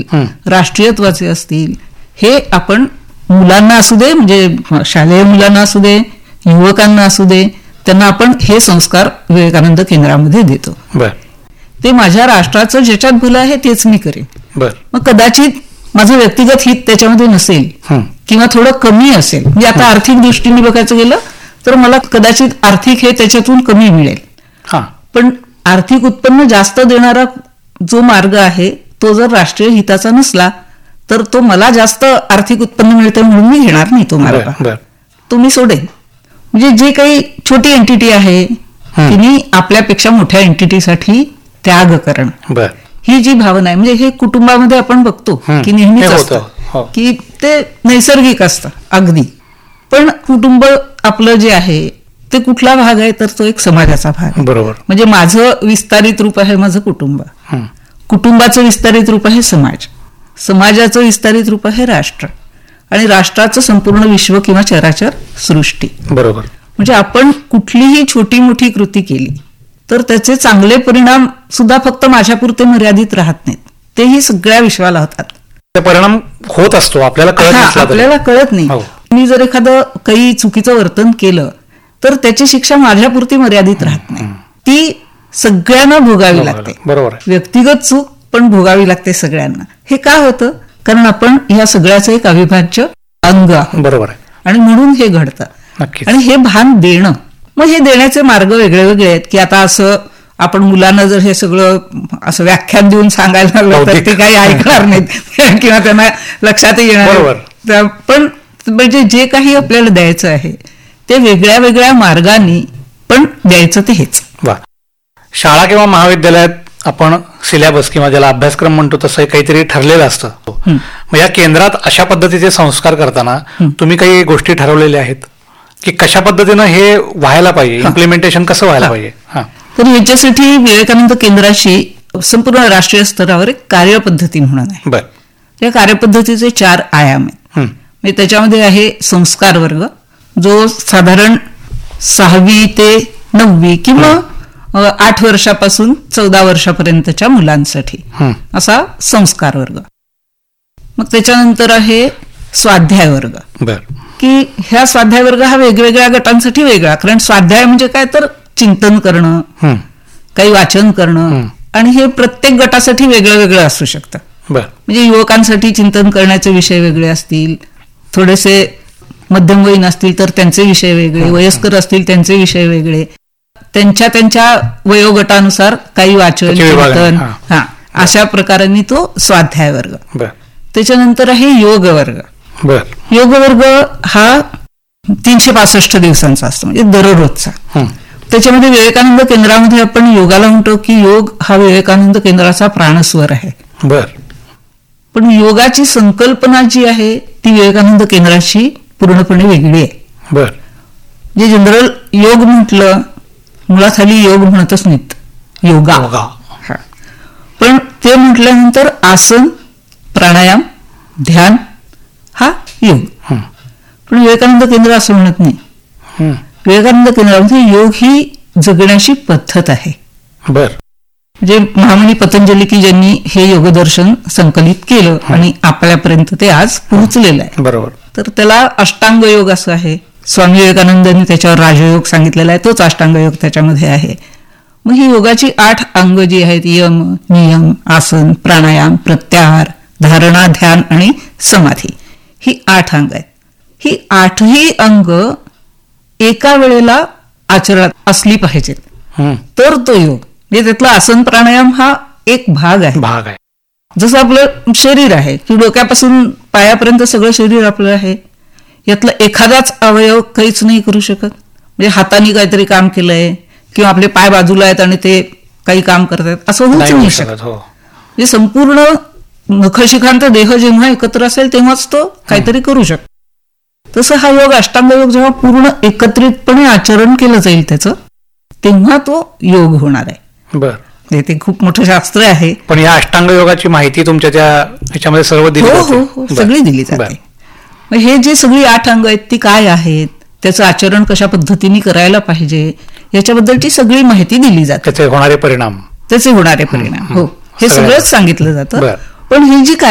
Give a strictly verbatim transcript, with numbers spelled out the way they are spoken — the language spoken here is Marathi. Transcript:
राष्ट्रीयत्वाचे असतील, हे आपण मुलांना असू दे, म्हणजे शालेय मुलांना असू दे, युवकांना असू दे, त्यांना आपण हे संस्कार विवेकानंद केंद्रामध्ये देतो. ते माझ्या राष्ट्राचं ज्याच्यात भलं आहे तेच मी करेन. मग कदाचित माझं व्यक्तिगत हित त्याच्यामध्ये नसेल किंवा थोडं कमी असेल, म्हणजे आता आर्थिक दृष्टीने बघायचं गेलं तर मला कदाचित आर्थिक हे त्याच्यातून कमी मिळेल, पण आर्थिक उत्पन्न जास्त देणारा जो मार्ग आहे तो जर राष्ट्रीय हिताचा नसला तर तो मला जास्त आर्थिक उत्पन्न मिळते म्हणून मी घेणार नाही तो मार्ग, तो मी सोडेन. म्हणजे जे काही छोटी एंटिटी आहे तिने आपल्यापेक्षा मोठ्या एंटिटीसाठी त्याग करणं, ही जी भावना आहे, म्हणजे हे कुटुंबामध्ये आपण बघतो की नेहमीच असतं की ते नैसर्गिक असतं अगदी, पण कुटुंब आपलं जे आहे ते कुठला भाग आहे तर तो एक समाजाचा भाग आहे. बरोबर. म्हणजे माझं विस्तारित रूप आहे माझं कुटुंब, कुटुंबाचं विस्तारित रूप आहे समाज, समाजाचं विस्तारित रूप आहे राष्ट्र, आणि राष्ट्राचं संपूर्ण विश्व किंवा चराचर सृष्टी. बरोबर. म्हणजे आपण कुठलीही छोटी मोठी कृती केली तर त्याचे चांगले परिणाम सुद्धा फक्त माझ्यापुरते मर्यादित राहत नाहीत, तेही सगळ्या विश्वाला होतात. परिणाम होत असतो, आपल्याला कळत आपल्याला कळत नाही. मी जर एखादं काही चुकीचं वर्तन केलं तर त्याची शिक्षा माझ्यापुरती मर्यादित राहत नाही, ती सगळ्यांना भोगावी लागते. बरोबर. व्यक्तिगत चूक पण भोगावी लागते सगळ्यांना. हे का होतं? कारण आपण ह्या सगळ्याचं एक अविभाज्य अंग आहोत. बरोबर आहे. आणि म्हणून हे घडतं. आणि हे भान देणं, मग हे देण्याचे मार्ग वेगळे वेगळे आहेत की आता असं आपण मुलांना जर हे सगळं असं व्याख्यान देऊन सांगायला लागलं तर ते काही ऐकणार नाहीत किंवा त्यांना लक्षातही येणार. पण म्हणजे जे काही आपल्याला द्यायचं आहे ते वेगळ्या वेगळ्या मार्गाने पण द्यायचं ते हेच. शाळा किंवा महाविद्यालयात आपण सिलेबस किंवा ज्याला अभ्यासक्रम म्हणतो तसं काहीतरी ठरलेलं असतं. मग या केंद्रात अशा पद्धतीचे संस्कार करताना तुम्ही काही गोष्टी ठरवलेल्या आहेत की कशा पद्धतीनं हे व्हायला पाहिजे, इम्प्लिमेंटेशन कसं व्हायला पाहिजे? तर याच्यासाठी विवेकानंद केंद्राशी संपूर्ण राष्ट्रीय स्तरावर एक कार्यपद्धती म्हणून आहे. बर. त्या कार्यपद्धतीचे चार आयाम आहेत. त्याच्यामध्ये आहे संस्कार वर्ग, जो साधारण सहावी ते नववी किंवा आठ वर्षापासून चौदा वर्षापर्यंतच्या मुलांसाठी असा संस्कार वर्ग. मग त्याच्यानंतर आहे स्वाध्याय वर्ग. बर. की ह्या स्वाध्याय वर्ग हा वेगवेगळ्या गटांसाठी वेगळा, कारण स्वाध्याय म्हणजे काय तर चिंतन करणं, काही वाचन करणं, आणि हे प्रत्येक गटासाठी वेगळं वेगळं असू शकतं. म्हणजे युवकांसाठी चिंतन करण्याचे विषय वेगळे असतील, थोडेसे मध्यमवयीन असतील तर त्यांचे विषय वेगळे, वयस्कर असतील त्यांचे विषय वेगळे, त्यांच्या त्यांच्या वयोगटानुसार काही वाचन चिंतन, हा अशा प्रकारांनी तो स्वाध्याय वर्ग. त्याच्यानंतर आहे योग वर्ग. योग वर्ग हा तीनशे पासष्ट दिवसांचा असतो, म्हणजे दररोजचा. त्याच्यामध्ये विवेकानंद केंद्रामध्ये आपण योगाला म्हणतो की योग हा विवेकानंद केंद्राचा प्राणस्वर आहे. बर. पण योगाची संकल्पना जी आहे ती विवेकानंद केंद्राची पूर्णपणे वेगळी आहे. बर. जे जनरल योग म्हटलं मुळात खाली योग म्हणतच नाहीत, योगा. पण ते म्हटल्यानंतर आसन, प्राणायाम, ध्यान हा योग. पण विवेकानंद केंद्र असं म्हणत नाही. विवेकानंद केंद्रामध्ये योग ही जगण्याची पद्धत आहे. बर. म्हणजे महामुनी पतंजली की ज्यांनी हे योगदर्शन संकलित केलं आणि आपल्यापर्यंत ते आज पोहोचलेलं आहे. बरोबर. तर त्याला अष्टांग योग असं आहे. स्वामी विवेकानंदांनी त्याच्यावर राजयोग सांगितलेला आहे, तोच अष्टांग योग त्याच्यामध्ये आहे. मग ही योगाची आठ अंग जी आहेत, यम, नियम, आसन, प्राणायाम, प्रत्याहार, धारणा, ध्यान आणि समाधी, ही आठ अंग आहेत. ही आठही अंग एका वेळेला आचरणात असली पाहिजेत तर तो योग. म्हणजे त्यातला आसन प्राणायाम हा एक भाग आहे. भाग आहे. जसं आपलं शरीर आहे की डोक्यापासून पायापर्यंत सगळं शरीर आपलं आहे, यातला एखादाच अवयव काहीच नाही करू शकत. म्हणजे हाताने काहीतरी काम केलंय किंवा आपले पाय बाजूला आहेत आणि ते काही काम करतात असं होऊच नाही शकत. म्हणजे संपूर्ण नखशिखांत देह जेव्हा एकत्र असेल तेव्हाच तो काहीतरी करू शकतो. तसं हा योग, अष्टांग योग जेव्हा पूर्ण एकत्रितपणे आचरण केलं जाईल त्याचं, तेव्हा तो योग होणार आहे. बर. ते खूप मोठं शास्त्र आहे. पण या अष्टांग योगाची माहिती तुमच्या त्या ह्याच्यामध्ये सर्व दिली जाते? हो हो, सगळी दिली जाते. हे जे सगळी आठ अंग आहेत ती काय आहेत, त्याचं आचरण कशा पद्धतीने करायला पाहिजे याच्याबद्दलची सगळी माहिती दिली जाते. त्याचे होणारे परिणाम, त्याचे होणारे परिणाम हो हे सगळंच सांगितलं जातं. पण ही जी